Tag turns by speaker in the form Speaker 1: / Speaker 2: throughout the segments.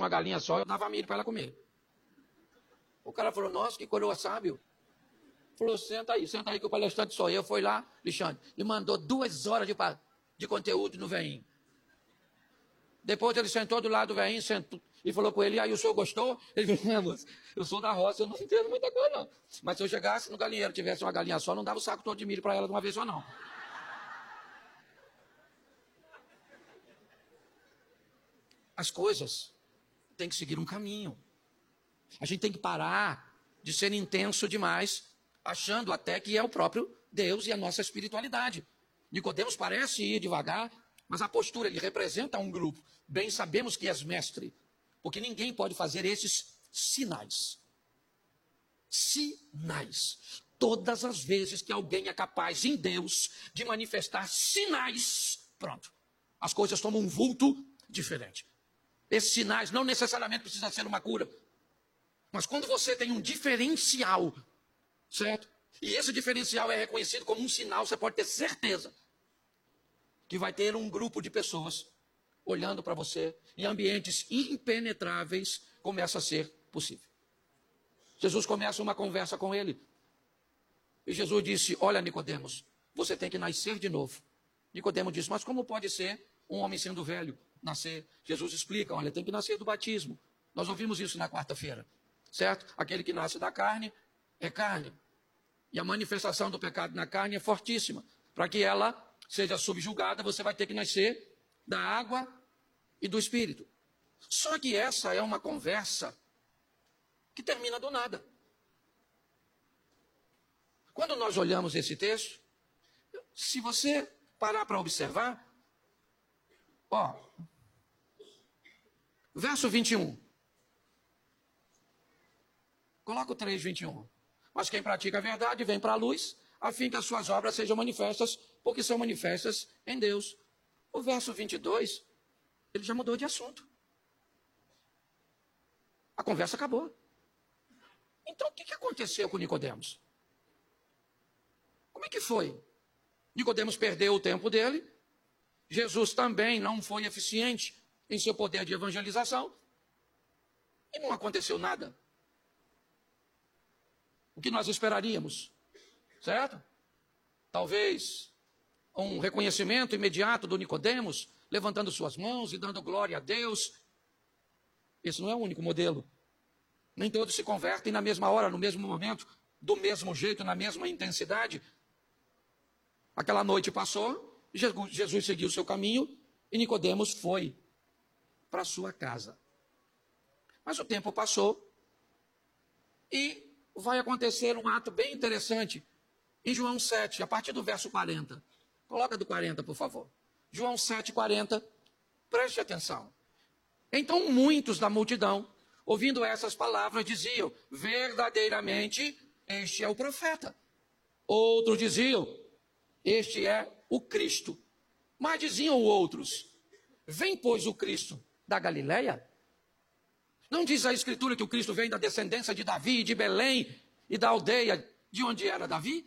Speaker 1: uma galinha só, eu dava milho para ela comer. O cara falou, nossa, que coroa sábio. Falou, senta aí que o palestrante sou eu. Foi lá, Alexandre, e mandou 2 horas de conteúdo no veinho. Depois ele sentou do lado do veinho e falou com ele, aí o senhor gostou? Ele falou, moço, eu sou da roça, eu não entendo muita coisa não. Mas se eu chegasse no galinheiro, tivesse uma galinha só, não dava o saco todo de milho para ela de uma vez só não. As coisas têm que seguir um caminho. A gente tem que parar de ser intenso demais, achando até que é o próprio Deus e a nossa espiritualidade. Nicodemos parece ir devagar, mas a postura, ele representa um grupo. Bem sabemos que és mestre, porque ninguém pode fazer esses sinais. Sinais. Todas as vezes que alguém é capaz em Deus de manifestar sinais, pronto, as coisas tomam um vulto diferente. Esses sinais não necessariamente precisam ser uma cura, mas quando você tem um diferencial, certo? E esse diferencial é reconhecido como um sinal, você pode ter certeza que vai ter um grupo de pessoas olhando para você em ambientes impenetráveis, começa a ser possível. Jesus começa uma conversa com ele. E Jesus disse, olha Nicodemos, você tem que nascer de novo. Nicodemos disse, mas como pode ser um homem sendo velho nascer? Jesus explica, olha, tem que nascer do batismo. Nós ouvimos isso na quarta-feira, certo? Aquele que nasce da carne é carne. E a manifestação do pecado na carne é fortíssima. Para que ela seja subjugada, você vai ter que nascer da água e do Espírito. Só que essa é uma conversa que termina do nada. Quando nós olhamos esse texto, se você parar para observar, verso 21. Coloca o 3:21. Mas quem pratica a verdade vem para a luz, a fim que as suas obras sejam manifestas, porque são manifestas em Deus. O verso 22, ele já mudou de assunto. A conversa acabou. Então, o que aconteceu com Nicodemos? Como é que foi? Nicodemos perdeu o tempo dele. Jesus também não foi eficiente em seu poder de evangelização. E não aconteceu nada. O que nós esperaríamos, certo? Talvez um reconhecimento imediato do Nicodemos, levantando suas mãos e dando glória a Deus. Esse não é o único modelo. Nem todos se convertem na mesma hora, no mesmo momento, do mesmo jeito, na mesma intensidade. Aquela noite passou, Jesus seguiu o seu caminho e Nicodemos foi para sua casa. Mas o tempo passou e vai acontecer um ato bem interessante em João 7, a partir do verso 40. Coloca do 40, por favor. João 7, 40. Preste atenção. Então muitos da multidão, ouvindo essas palavras, diziam, verdadeiramente, este é o profeta. Outros diziam, este é o Cristo. Mas diziam outros, vem, pois, o Cristo da Galileia? Não diz a Escritura que o Cristo vem da descendência de Davi, de Belém e da aldeia de onde era Davi?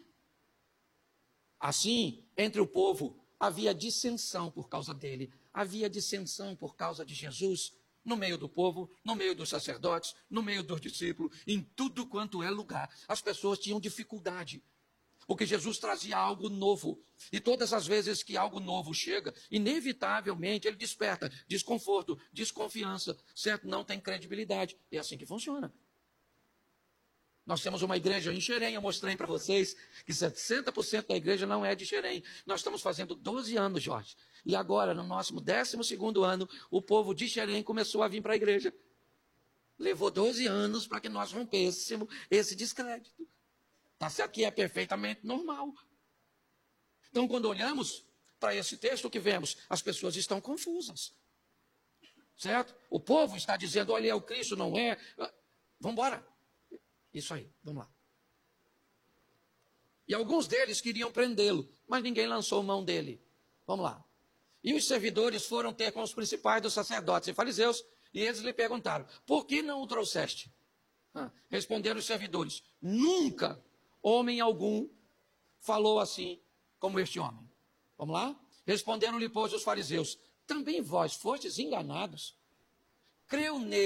Speaker 1: Assim, entre o povo, havia dissensão por causa dele. Havia dissensão por causa de Jesus, no meio do povo, no meio dos sacerdotes, no meio dos discípulos, em tudo quanto é lugar. As pessoas tinham dificuldade, porque Jesus trazia algo novo. E todas as vezes que algo novo chega, inevitavelmente ele desperta desconforto, desconfiança, certo? Não tem credibilidade. É assim que funciona. Nós temos uma igreja em Xerém, eu mostrei para vocês que 60% da igreja não é de Xerém. Nós estamos fazendo 12 anos, Jorge. E agora, no nosso 12º ano, o povo de Xerém começou a vir para a igreja. Levou 12 anos para que nós rompêssemos esse descrédito. Está certo que é perfeitamente normal. Então, quando olhamos para esse texto, o que vemos? As pessoas estão confusas. Certo? O povo está dizendo, olha, é o Cristo, não é? Vamos embora. Isso aí, vamos lá. E alguns deles queriam prendê-lo, mas ninguém lançou mão dele. Vamos lá. E os servidores foram ter com os principais dos sacerdotes e fariseus, e eles lhe perguntaram, por que não o trouxeste? Responderam os servidores, nunca homem algum falou assim como este homem. Vamos lá? Responderam-lhe, pois, os fariseus, também vós fostes enganados? Creu nele